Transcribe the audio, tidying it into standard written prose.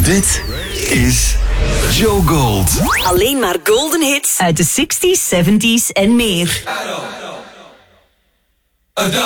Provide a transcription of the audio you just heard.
Dit is Joe Gold. Alleen maar golden hits uit de 60s, 70s en meer. A